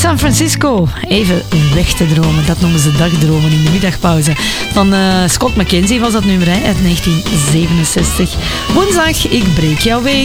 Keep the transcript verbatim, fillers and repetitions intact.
San Francisco. Even weg te dromen. Dat noemen ze dagdromen in de middagpauze. Van uh, Scott McKenzie was dat nummer hè, uit negentien zevenenzestig. Woensdag, ik breek jouw week.